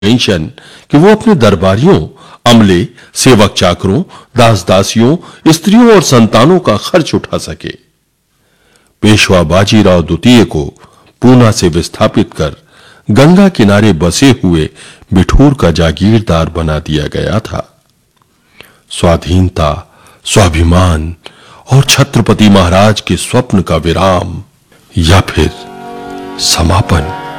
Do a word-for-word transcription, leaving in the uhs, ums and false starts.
Pension कि वो अपने दरबारियों, अमले, सेवक चाकरों, दास दासियों, स्त्रियों और संतानों का खर्च उठा सके। पेशवा बाजीराव द्वितीय को पूना से विस्थापित कर गंगा किनारे बसे हुए बिठूर का जागीरदार बना दिया गया था। स्वाधीनता, स्वाभिमान और छत्रपति महाराज के स्वप्न का विराम या फिर समापन।